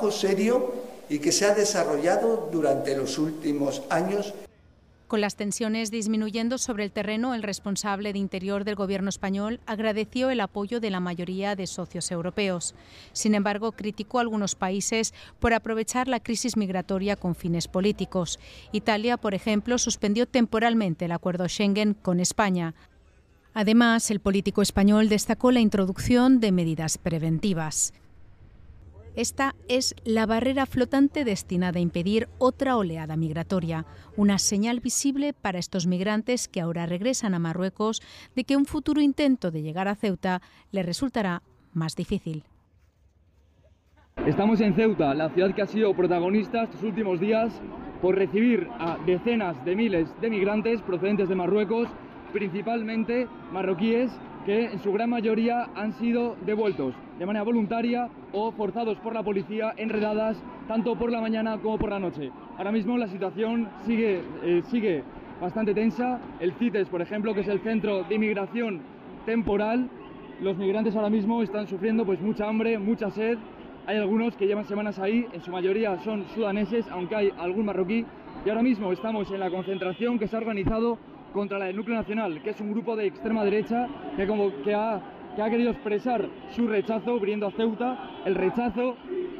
trabajo serio y que se ha desarrollado durante los últimos años. Con las tensiones disminuyendo sobre el terreno, el responsable de Interior del Gobierno español agradeció el apoyo de la mayoría de socios europeos. Sin embargo, criticó a algunos países por aprovechar la crisis migratoria con fines políticos. Italia, por ejemplo, suspendió temporalmente el acuerdo Schengen con España. Además, el político español destacó la introducción de medidas preventivas. Esta es la barrera flotante destinada a impedir otra oleada migratoria, una señal visible para estos migrantes que ahora regresan a Marruecos de que un futuro intento de llegar a Ceuta les resultará más difícil. Estamos en Ceuta, la ciudad que ha sido protagonista estos últimos días por recibir a decenas de miles de migrantes procedentes de Marruecos, principalmente marroquíes, que en su gran mayoría han sido devueltos de manera voluntaria o forzados por la policía en redadas tanto por la mañana como por la noche. Ahora mismo la situación sigue bastante tensa. El CITES, por ejemplo, que es el Centro de Inmigración Temporal, los migrantes ahora mismo están sufriendo pues mucha hambre, mucha sed. Hay algunos que llevan semanas ahí, en su mayoría son sudaneses, aunque hay algún marroquí. Y ahora mismo estamos en la concentración que se ha organizado contra la del Núcleo Nacional, que es un grupo de extrema derecha que ha querido expresar su rechazo viniendo a Ceuta, el rechazo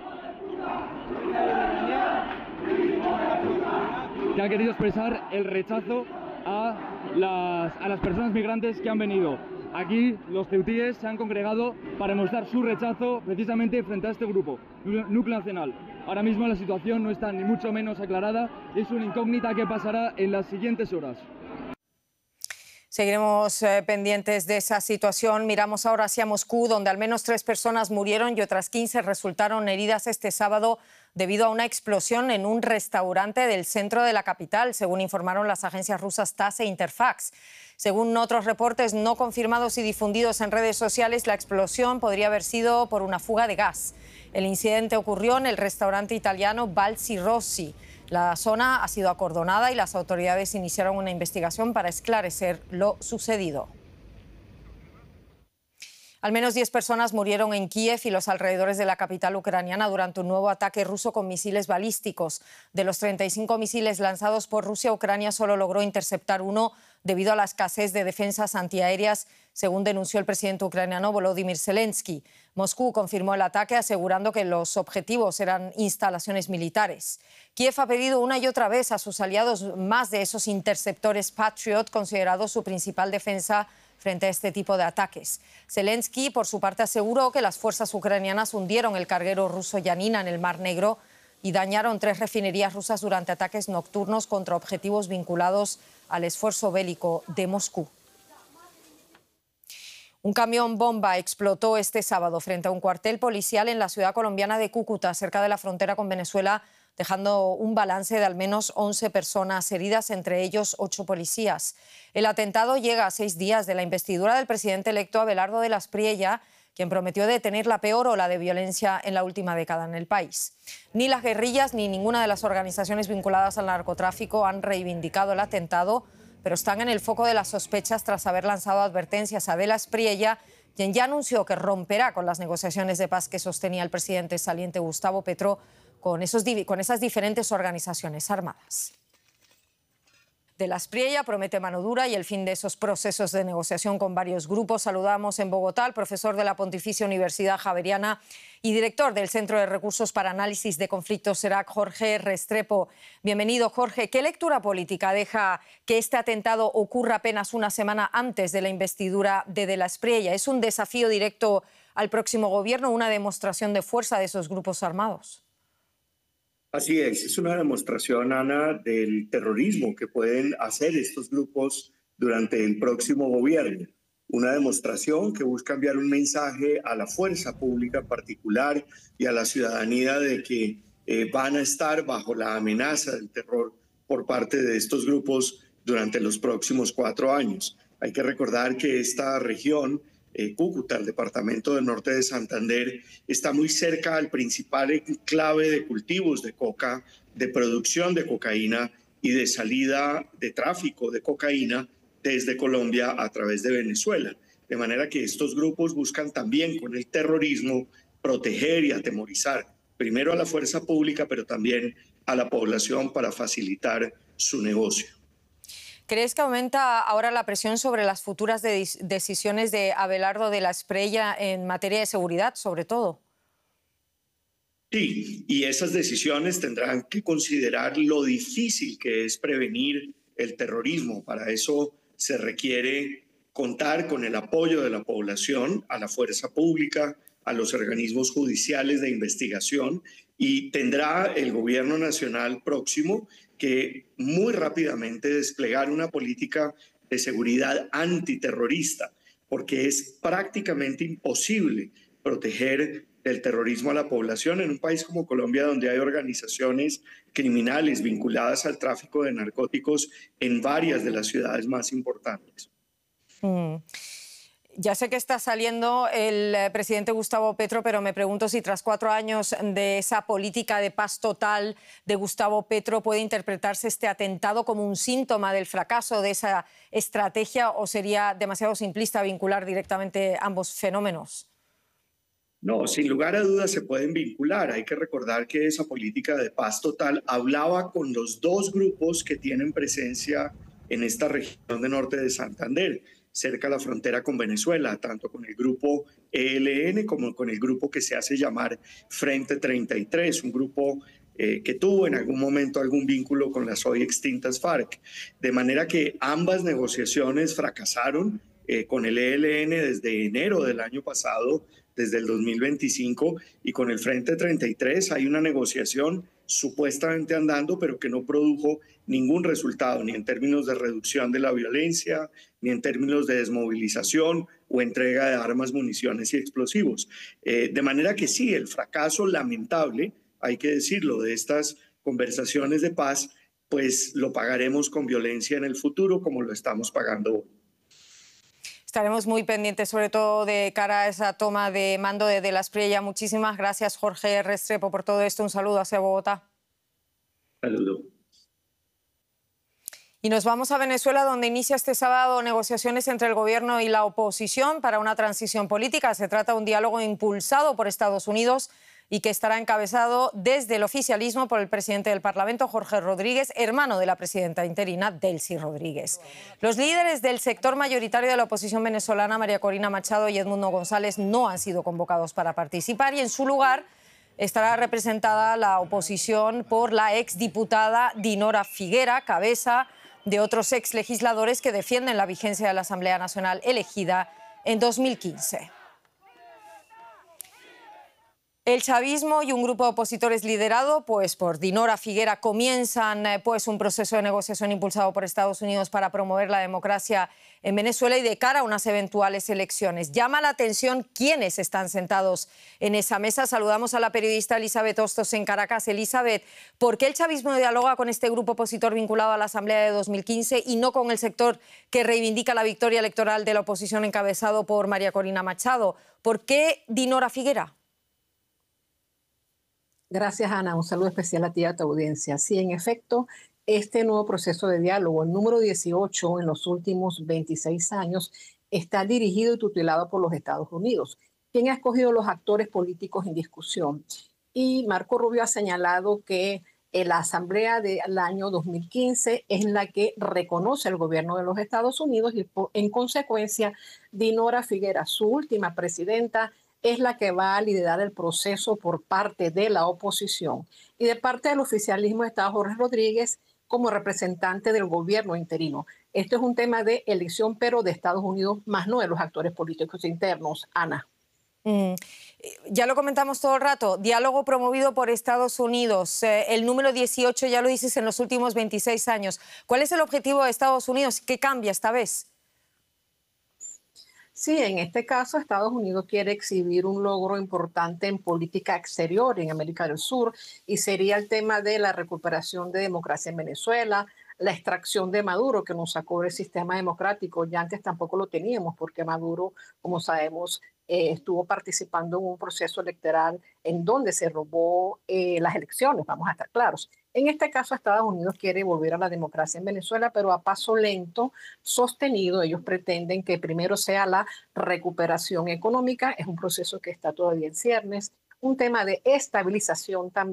que ha querido expresar el rechazo a las personas migrantes que han venido. Aquí los ceutíes se han congregado para mostrar su rechazo precisamente frente a este grupo, Núcleo Nacional. Ahora mismo la situación no está ni mucho menos aclarada, es una incógnita que pasará en las siguientes horas. Seguiremos pendientes de esa situación. Miramos ahora hacia Moscú, donde al menos 3 personas murieron y otras 15 resultaron heridas este sábado debido a una explosión en un restaurante del centro de la capital, según informaron las agencias rusas TASS e Interfax. Según otros reportes no confirmados y difundidos en redes sociales, la explosión podría haber sido por una fuga de gas. El incidente ocurrió en el restaurante italiano Balzi Rossi. La zona ha sido acordonada y las autoridades iniciaron una investigación para esclarecer lo sucedido. Al menos 10 personas murieron en Kiev y los alrededores de la capital ucraniana durante un nuevo ataque ruso con misiles balísticos. De los 35 misiles lanzados por Rusia, Ucrania solo logró interceptar uno debido a la escasez de defensas antiaéreas, según denunció el presidente ucraniano Volodymyr Zelensky. Moscú confirmó el ataque asegurando que los objetivos eran instalaciones militares. Kiev ha pedido una y otra vez a sus aliados más de esos interceptores Patriot, considerados su principal defensa frente a este tipo de ataques. Zelensky, por su parte, aseguró que las fuerzas ucranianas hundieron el carguero ruso Yanina en el Mar Negro y dañaron 3 refinerías rusas durante ataques nocturnos contra objetivos vinculados al esfuerzo bélico de Moscú. Un camión bomba explotó este sábado frente a un cuartel policial en la ciudad colombiana de Cúcuta, cerca de la frontera con Venezuela, dejando un balance de al menos 11 personas heridas, entre ellos 8 policías. El atentado llega a 6 días de la investidura del presidente electo Abelardo de las Priella, quien prometió detener la peor ola de violencia en la última década en el país. Ni las guerrillas ni ninguna de las organizaciones vinculadas al narcotráfico han reivindicado el atentado, pero están en el foco de las sospechas tras haber lanzado advertencias a de las Priella, quien ya anunció que romperá con las negociaciones de paz que sostenía el presidente saliente Gustavo Petro con esas diferentes organizaciones armadas. De las Priella promete mano dura y el fin de esos procesos de negociación con varios grupos. Saludamos en Bogotá al profesor de la Pontificia Universidad Javeriana y director del Centro de Recursos para Análisis de Conflictos CERAC, Jorge Restrepo. Bienvenido, Jorge. ¿Qué lectura política deja que este atentado ocurra apenas una semana antes de la investidura de las Priella? ¿Es un desafío directo al próximo gobierno, una demostración de fuerza de esos grupos armados? Así es una demostración, Ana, del terrorismo que pueden hacer estos grupos durante el próximo gobierno. Una demostración que busca enviar un mensaje a la fuerza pública particular y a la ciudadanía de que van a estar bajo la amenaza del terror por parte de estos grupos durante los próximos 4 años. Hay que recordar que esta región, Cúcuta, el departamento del norte de Santander, está muy cerca al principal enclave de cultivos de coca, de producción de cocaína y de salida de tráfico de cocaína desde Colombia a través de Venezuela. De manera que estos grupos buscan también con el terrorismo proteger y atemorizar primero a la fuerza pública, pero también a la población para facilitar su negocio. ¿Crees que aumenta ahora la presión sobre las futuras decisiones de Abelardo de la Espriella en materia de seguridad, sobre todo? Sí, y esas decisiones tendrán que considerar lo difícil que es prevenir el terrorismo. Para eso se requiere contar con el apoyo de la población, a la fuerza pública, a los organismos judiciales de investigación, y tendrá el gobierno nacional próximo que muy rápidamente desplegar una política de seguridad antiterrorista, porque es prácticamente imposible proteger del terrorismo a la población en un país como Colombia, donde hay organizaciones criminales vinculadas al tráfico de narcóticos en varias de las ciudades más importantes. Ya sé que está saliendo el presidente Gustavo Petro, pero me pregunto si tras 4 años de esa política de paz total de Gustavo Petro puede interpretarse este atentado como un síntoma del fracaso de esa estrategia, o sería demasiado simplista vincular directamente ambos fenómenos. No, sin lugar a dudas se pueden vincular. Hay que recordar que esa política de paz total hablaba con los 2 grupos que tienen presencia en esta región de norte de Santander, cerca de la frontera con Venezuela, tanto con el grupo ELN como con el grupo que se hace llamar Frente 33, un grupo que tuvo en algún momento algún vínculo con las hoy extintas FARC. De manera que ambas negociaciones fracasaron con el ELN desde enero del año pasado, desde el 2025, y con el Frente 33 hay una negociación supuestamente andando, pero que no produjo ningún resultado, ni en términos de reducción de la violencia, ni en términos de desmovilización o entrega de armas, municiones y explosivos. De manera que sí, el fracaso lamentable, hay que decirlo, de estas conversaciones de paz, pues lo pagaremos con violencia en el futuro, como lo estamos pagando hoy. Estaremos muy pendientes, sobre todo de cara a esa toma de mando de la Espriella. Muchísimas gracias, Jorge Restrepo, por todo esto. Un saludo hacia Bogotá. Saludo. Y nos vamos a Venezuela, donde inicia este sábado negociaciones entre el gobierno y la oposición para una transición política. Se trata de un diálogo impulsado por Estados Unidos y que estará encabezado desde el oficialismo por el presidente del Parlamento, Jorge Rodríguez, hermano de la presidenta interina, Delcy Rodríguez. Los líderes del sector mayoritario de la oposición venezolana, María Corina Machado y Edmundo González, no han sido convocados para participar, y en su lugar estará representada la oposición por la exdiputada Dinora Figuera, cabeza de otros exlegisladores que defienden la vigencia de la Asamblea Nacional elegida en 2015. El chavismo y un grupo de opositores liderado por Dinora Figuera comienzan un proceso de negociación impulsado por Estados Unidos para promover la democracia en Venezuela y de cara a unas eventuales elecciones. Llama la atención quiénes están sentados en esa mesa. Saludamos a la periodista Elizabeth Hostos en Caracas. Elizabeth, ¿por qué el chavismo dialoga con este grupo opositor vinculado a la Asamblea de 2015 y no con el sector que reivindica la victoria electoral de la oposición encabezado por María Corina Machado? ¿Por qué Dinora Figuera? Gracias, Ana. Un saludo especial a ti y a tu audiencia. Sí, en efecto, este nuevo proceso de diálogo, el número 18 en los últimos 26 años, está dirigido y tutelado por los Estados Unidos, quien ha escogido los actores políticos en discusión. Y Marco Rubio ha señalado que la Asamblea del año 2015 es la que reconoce el gobierno de los Estados Unidos y, en consecuencia, Dinora Figuera, su última presidenta, es la que va a liderar el proceso por parte de la oposición. Y de parte del oficialismo está Jorge Rodríguez como representante del gobierno interino. Esto es un tema de elección, pero de Estados Unidos, más no de los actores políticos internos. Ana. Ya lo comentamos todo el rato, diálogo promovido por Estados Unidos, el número 18, ya lo dices, en los últimos 26 años. ¿Cuál es el objetivo de Estados Unidos? ¿Qué cambia esta vez? Sí, en este caso Estados Unidos quiere exhibir un logro importante en política exterior en América del Sur, y sería el tema de la recuperación de democracia en Venezuela, la extracción de Maduro, que nos sacó del sistema democrático. Ya antes tampoco lo teníamos porque Maduro, como sabemos, estuvo participando en un proceso electoral en donde se robó las elecciones, vamos a estar claros. En este caso, Estados Unidos quiere volver a la democracia en Venezuela, pero a paso lento, sostenido. Ellos pretenden que primero sea la recuperación económica, es un proceso que está todavía en ciernes. un tema de estabilización también.